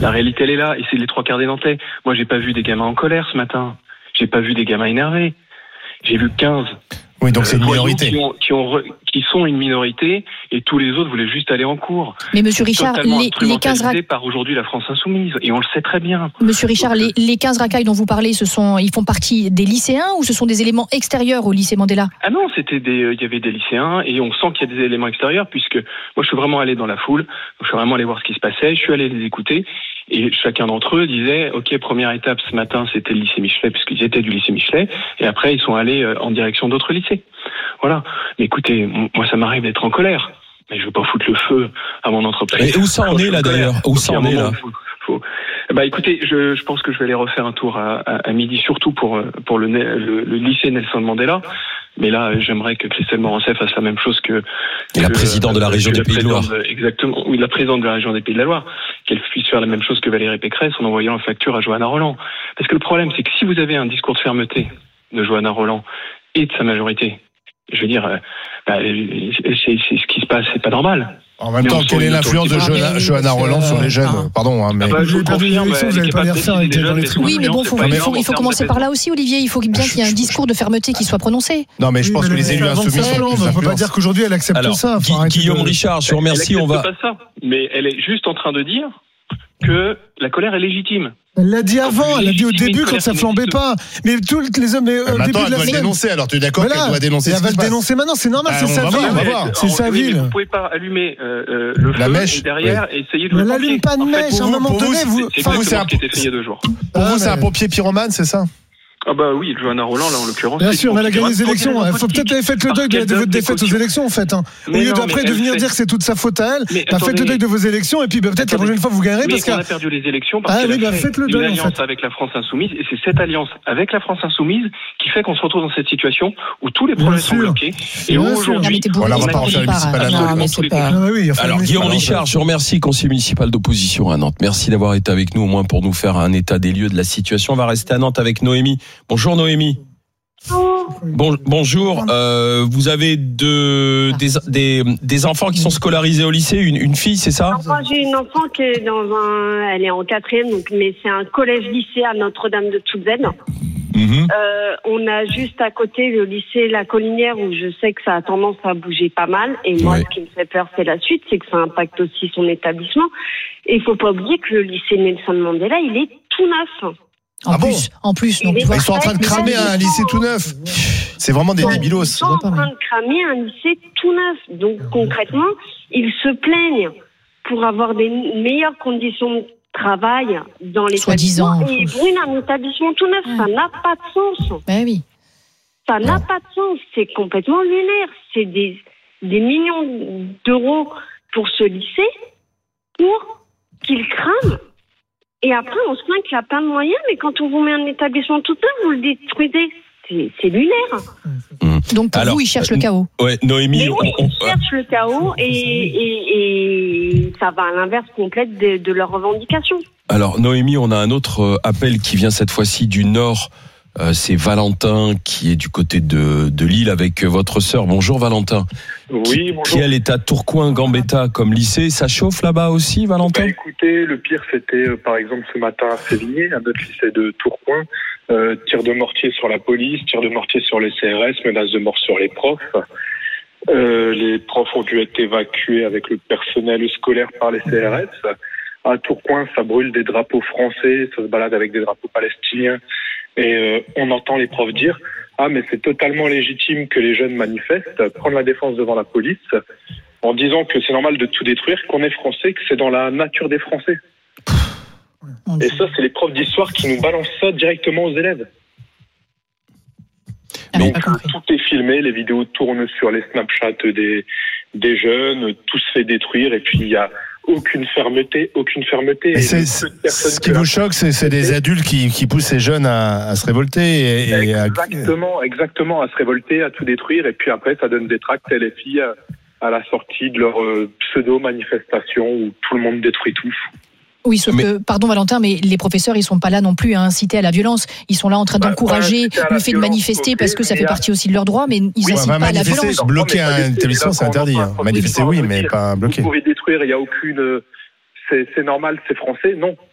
La réalité, elle est là, et c'est les 3/4 des Nantais. Moi, j'ai pas vu des gamins en colère ce matin. J'ai pas vu des gamins énervés. J'ai vu 15. Oui, donc c'est une minorité. Qui sont une minorité, et tous les autres voulaient juste aller en cours. Mais monsieur Richard, les 15 racailles par aujourd'hui la France Insoumise, et on le sait très bien. Monsieur Richard, les 15 racailles dont vous parlez, ils font partie des lycéens ou ce sont des éléments extérieurs au lycée Mandela? Ah non, il y avait des lycéens, et on sent qu'il y a des éléments extérieurs, puisque moi je suis vraiment allé dans la foule, je suis vraiment allé voir ce qui se passait, je suis allé les écouter, et chacun d'entre eux disait, ok, première étape ce matin c'était le lycée Michelet, puisqu'ils étaient du lycée Michelet, et après ils sont allés en direction d'autres lycées. Voilà. Mais écoutez, moi ça m'arrive d'être en colère, mais je veux pas foutre le feu à mon entreprise. Et où ça en est là d'ailleurs? Où ça en est là? Écoutez, je pense que je vais aller refaire un tour à midi, surtout pour le lycée Nelson Mandela. Mais là, j'aimerais que Christelle Morançais fasse la même chose que la présidente de la région des Pays de Loire. Exactement. Oui, la présidente de la région des Pays de la Loire. Qu'elle puisse faire la même chose que Valérie Pécresse en envoyant la facture à Johanna Rolland. Parce que le problème, c'est que si vous avez un discours de fermeté de Johanna Rolland et de sa majorité, je veux dire, c'est ce qui se passe, c'est pas normal. En même temps, quelle est l'influence de Johanna Rolland sur les jeunes? Pardon, mais vous avez perdu l'élection, vous n'allez pas les refaire avec dans les tribunaux. Oui, mais bon, il faut commencer par là aussi, Olivier. Il faut bien qu'il y ait un discours de fermeté qui soit prononcé. Non, mais je pense que les élus insoumis sont plus. On ne peut pas dire qu'aujourd'hui elle accepte ça. Guillaume Richard, je vous remercie. On va. Pas ça, mais elle est juste en train de dire que la colère est légitime. Elle l'a dit avant, elle l'a dit au début quand ça flambait pas. Mais tous les hommes, au début de la semaine. Dénoncer, alors tu es d'accord qu'elle doit dénoncer? Elle va le dénoncer maintenant, c'est normal, c'est sa ville. C'est sa ville. Vous pouvez pas allumer le feu mèche derrière et essayer de. Elle n'allume pas de mèche, à un moment donné. C'est ce qui était fait il y a 2 jours. Pour vous, c'est un pompier pyromane, c'est ça? Ah bah oui, Johanna Rolland, là en l'occurrence. Bien sûr, mais elle a gagné les élections. Il faut peut-être faire le deuil de votre défaite aux élections, en fait. Au lieu d'après de venir dire que c'est toute sa faute à elle, faites le deuil de vos élections et puis peut-être la prochaine fois vous gagnerez parce qu'on a perdu les élections parce qu'elle a fait une alliance avec la France Insoumise, et c'est cette alliance avec la France Insoumise qui fait qu'on se retrouve dans cette situation où tous les projets sont bloqués. Et aujourd'hui, on va pas en faire une municipale. Alors Guillaume Richard, je vous remercie, conseiller municipal d'opposition à Nantes. Merci d'avoir été avec nous au moins pour nous faire un état des lieux de la situation. On va rester à Nantes avec Noémie. Bonjour Noémie. Bonjour. Vous avez des enfants qui sont scolarisés au lycée, une fille, c'est ça? Moi, j'ai une enfant qui est elle est en 4e, mais c'est un collège-lycée à Notre-Dame de Toutzène. On a juste à côté le lycée La Collinière où je sais que ça a tendance à bouger pas mal. Et moi, ce qui me fait peur, c'est la suite, c'est que ça impacte aussi son établissement. Et il faut pas oublier que le lycée Nelson Mandela, il est tout neuf. En plus, donc, ils sont en train de cramer un lycée tout neuf. C'est vraiment des débilos. Ils sont en train de cramer un lycée tout neuf. Donc concrètement, ils se plaignent pour avoir des meilleures conditions de travail dans l'établissement. Et ils brûlent un établissement tout neuf. Ça n'a pas de sens. Ben oui. Ça n'a pas de sens. C'est complètement lunaire. C'est des millions d'euros pour ce lycée pour qu'ils crament. Et après, on se plaint qu'il y a plein de moyens, mais quand on vous met un établissement tout neuf, vous le détruisez. C'est lunaire. Donc pour vous, ils cherchent le chaos. Ouais, Noémie, ils cherchent le chaos et ça va à l'inverse complète de leurs revendications. Alors Noémie, on a un autre appel qui vient cette fois-ci du Nord. C'est Valentin qui est du côté de Lille avec votre sœur. Bonjour Valentin. Oui, bonjour. Qui elle est à Tourcoing-Gambetta comme lycée. Ça chauffe là-bas aussi, Valentin? Écoutez, le pire c'était par exemple ce matin à Sévigné, à notre lycée de Tourcoing. Tir de mortier sur la police, tir de mortier sur les CRS, menace de mort sur les profs. Les profs ont dû être évacués avec le personnel scolaire par les CRS. À Tourcoing, ça brûle des drapeaux français, ça se balade avec des drapeaux palestiniens. Et on entend les profs dire « Ah, mais c'est totalement légitime que les jeunes manifestent, prendre la défense devant la police, en disant que c'est normal de tout détruire, qu'on est français, que c'est dans la nature des Français. » Et ça, c'est les profs d'histoire qui nous balancent ça directement aux élèves. Donc, tout est filmé, les vidéos tournent sur les Snapchat des jeunes, tout se fait détruire, et puis il y a aucune fermeté. Et ce qui vous choque, c'est des adultes qui poussent ces jeunes à se révolter. Exactement, à se révolter, à tout détruire. Et puis après, ça donne des tracts LFI à la sortie de leur pseudo-manifestation où tout le monde détruit tout. Oui, sauf que, pardon Valentin, mais les professeurs, ils sont pas là non plus à inciter à la violence. Ils sont là en train d'encourager le fait de manifester parce que ça fait partie aussi de leurs droits, mais ils n'incitent pas à la violence. Bloquer un établissement, c'est interdit. Manifester, oui, mais pas bloquer. Vous pouvez détruire, il n'y a aucune... C'est normal, c'est français. Non,